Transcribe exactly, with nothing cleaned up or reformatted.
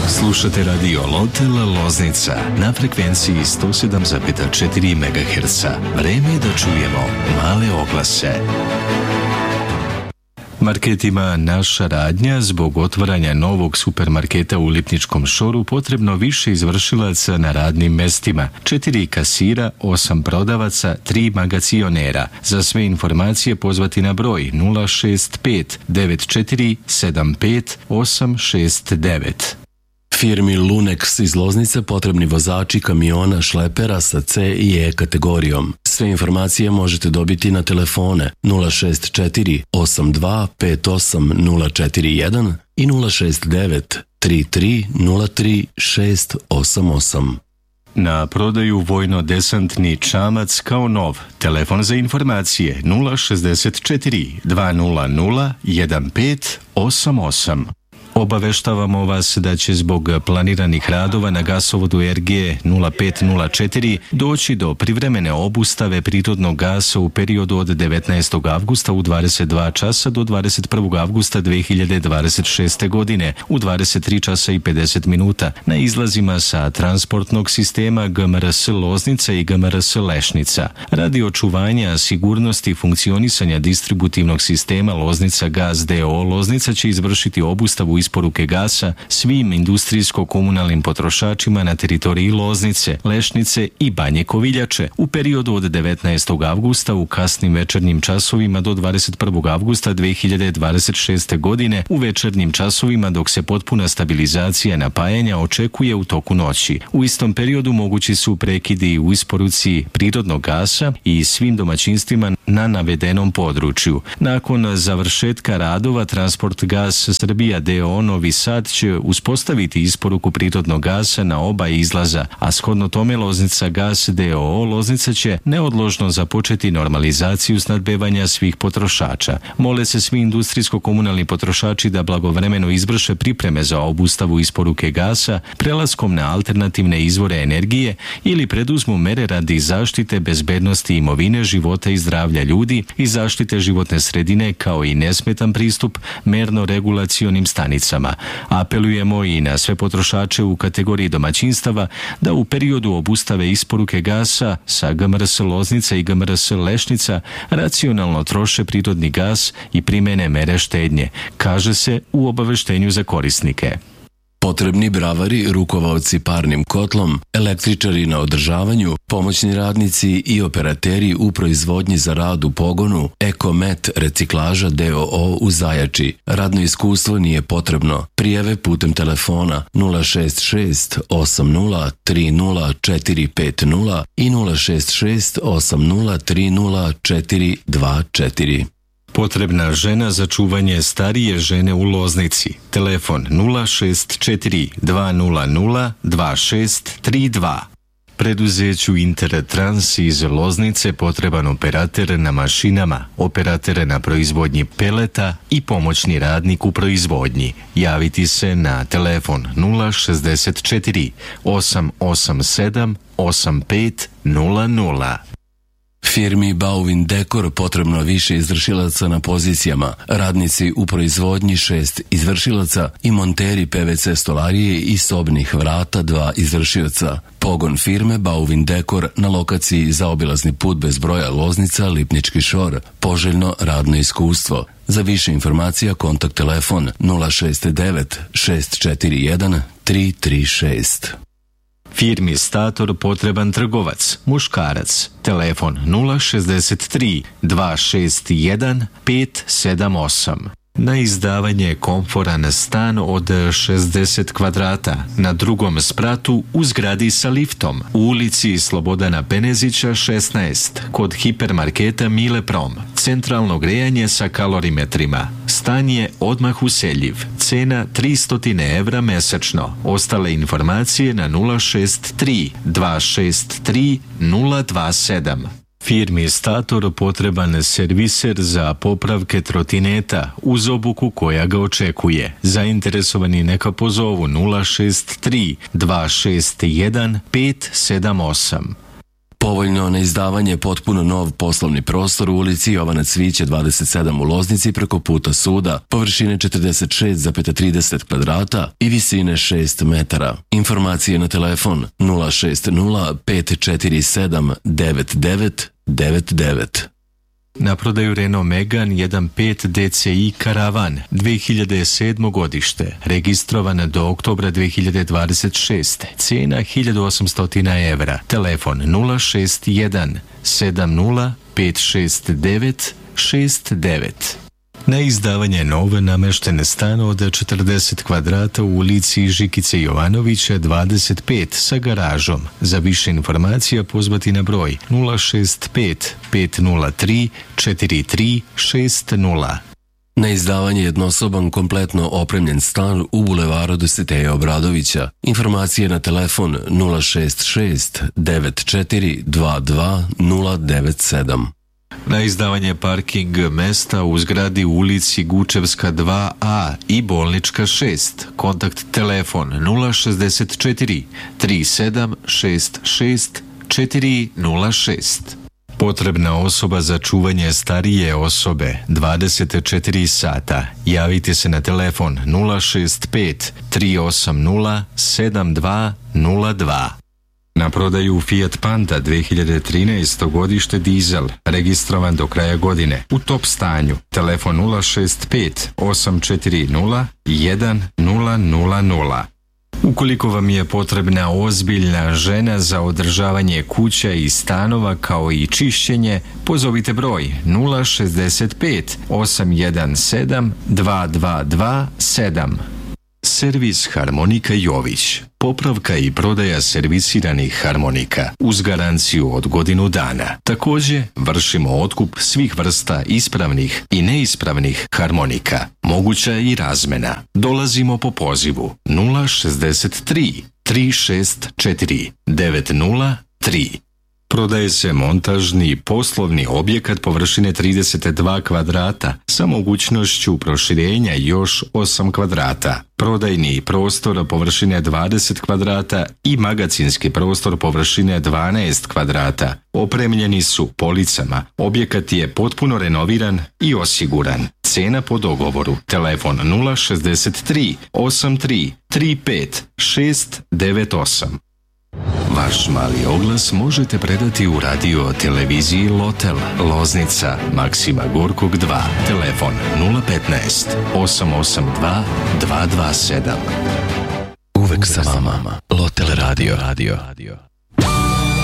Slušate radio Lotel Loznica na frekvenciji sto sedam zarez četiri megaherca. Vreme je da čujemo male oglase. Marketima Naša radnja zbog otvaranja novog supermarketa u Lipničkom Šoru potrebno više izvršilaca na radnim mestima. Četiri kasira, osam prodavaca, tri magacionera. Za sve informacije pozvati na broj nula šest pet devet četiri sedam pet osam šest devet. Firmi Lunex iz Loznice potrebni vozači kamiona šlepera sa C i E kategorijom. Sve informacije možete dobiti na telefone nula šest četiri osam dva pet osam nula četiri jedan i nula šest devet tri tri nula tri šest osam osam. Na prodaju vojno-desantni čamac kao nov. Telefon za informacije nula šest četiri dva nula nula jedan pet osam osam. Obaveštavamo vas da će zbog planiranih radova na gasovodu R G nula pet nula četiri doći do privremene obustave prirodnog gasa u periodu od devetnaestog avgusta u dvadeset dva časa do dvadeset prvog avgusta dve hiljade dvadeset šeste. godine u dvadeset tri časa i pedeset minuta na izlazima sa transportnog sistema G M R S Loznica i G M R S Lešnica. Radi očuvanja sigurnosti funkcionisanja distributivnog sistema Loznica Gas D O O Loznica će izvršiti obustavu isporuke gasa svim industrijsko-komunalnim potrošačima na teritoriji Loznice, Lešnice i Banje Koviljače u periodu od devetnaestog avgusta u kasnim večernjim časovima do dvadeset prvog avgusta dve hiljade dvadeset šeste. godine u večernjim časovima dok se potpuna stabilizacija napajanja očekuje u toku noći. U istom periodu mogući su prekidi u isporuci prirodnog gasa i svim domaćinstvima na navedenom području. Nakon završetka radova Transport Gas Srbija D O O Novi Sad će uspostaviti isporuku prirodnog gasa na oba izlaza, a shodno tome Loznica Gas D O O Loznica će neodložno započeti normalizaciju snadbevanja svih potrošača. Mole se svi industrijsko-komunalni potrošači da blagovremeno izvrše pripreme za obustavu isporuke gasa prelaskom na alternativne izvore energije ili preduzmu mere radi zaštite bezbednosti imovine, života i zdravlja ljudi i zaštite životne sredine kao i nesmetan pristup merno-regulacionim stanicama. Apelujemo i na sve potrošače u kategoriji domaćinstava da u periodu obustave isporuke gasa sa G M R S Loznica i G M R S Lešnica racionalno troše prirodni gas i primene mere štednje, kaže se u obaveštenju za korisnike. Potrebni bravari, rukovaoci parnim kotlom, električari na održavanju, pomoćni radnici i operateri u proizvodnji za rad u pogonu, Ekomet reciklaža D O O u Zajači. Radno iskustvo nije potrebno. Prijave putem telefona nula šest šest osam nula tri nula četiri pet nula i nula šest šest osam nula tri nula četiri dva četiri. Potrebna žena za čuvanje starije žene u Loznici. Telefon nula šest četiri dva nula nula dva šest tri dva. Preduzeću Intertrans iz Loznice potreban operater na mašinama, operater na proizvodnji peleta i pomoćni radnik u proizvodnji. Javiti se na telefon nula šest četiri osam osam sedam osam pet nula nula. Firmi Bauvin Dekor potrebno više izvršilaca na pozicijama, radnici u proizvodnji šest izvršilaca i monteri P V C stolarije i sobnih vrata dva izvršioca. Pogon firme Bauvin Dekor na lokaciji zaobilazni put bez broja Loznica, Lipnički Šor. Poželjno radno iskustvo. Za više informacija kontakt telefon nula šest devet šest četiri jedan tri tri šest. Firmi Stator potreban trgovac, muškarac. Telefon nula šest tri dva šest jedan pet sedam osam. Na izdavanje komforan stan od šezdeset kvadrata na drugom spratu u zgradi sa liftom u ulici Slobodana Penezića šesnaest kod hipermarketa Mile Prom. Centralno grejanje sa kalorimetrima. Stan je odmah useljiv. Cena tristo evra mesečno. Ostale informacije na nula šest tri dva šest tri nula dva sedam. Firmi Stator potreban serviser za popravke trotineta uz obuku koja ga očekuje. Zainteresovani neka pozovu nula šest tri dva šest jedan pet sedam osam. Povoljno na izdavanje potpuno nov poslovni prostor u ulici Jovana Cvića dvadeset sedam u Loznici preko puta suda, površine četrdeset šest zarez trideset kvadrata i visine šest metara. Informacije na telefon nula šest nula pet četiri sedam devet devet devet devet. Na prodaju Renault Megane jedan pet D C I Karavan dve hiljade sedmo godište, registrovana do oktobra dve hiljade dvadeset šeste. Cijena hiljadu osamsto evra. Telefon nula šest jedan sedam nula pet šest devet šest devet. Na izdavanje nove nameštene stan od četrdeset kvadrata u ulici Žikice Jovanovića dvadeset pet sa garažom. Za više informacija pozvati na broj nula šest pet pet nula tri četiri tri šest nula. Na izdavanje jednosoban kompletno opremljen stan u bulevaru Dositeja Obradovića. Informacije na telefon nula šest šest devet četiri dva dva nula devet sedam. Na izdavanje parking mesta u zgradi u ulici Gučevska dva A i Bolnička šest. Kontakt telefon nula šest četiri tri sedam šest šest četiri nula šest. Potrebna osoba za čuvanje starije osobe dvadeset četiri sata. Javite se na telefon nula šest pet tri osam nula sedam dva nula dva. Na prodaju Fiat Panda dve hiljade trinaesto godište dizel, registrovan do kraja godine, u top stanju. Telefon nula šest pet osam četiri nula jedan nula nula nula. Ukoliko vam je potrebna ozbiljna žena za održavanje kuća i stanova kao i čišćenje, pozovite broj nula šest pet osam jedan sedam dva dva dva sedam. Servis Harmonika Jović. Popravka i prodaja servisiranih harmonika uz garanciju od godinu dana. Također vršimo otkup svih vrsta ispravnih i neispravnih harmonika. Moguća je i razmena. Dolazimo po pozivu nula šest tri tri šest četiri devet nula tri. Prodaje se montažni poslovni objekat površine trideset dva kvadrata sa mogućnošću proširenja još osam kvadrata. Prodajni prostor površine dvadeset kvadrata i magacinski prostor površine dvanaest kvadrata. Opremljeni su policama. Objekat je potpuno renoviran i osiguran. Cena po dogovoru. Telefon nula šest tri osam tri tri pet šest devet osam. Vaš mali oglas možete predati u radio televiziji Lotel, Loznica, Maksima Gorkog dva, telefon nula petnaest osam osam dva dva dva sedam. Uvek sa vama, Lotel Radio. Radio.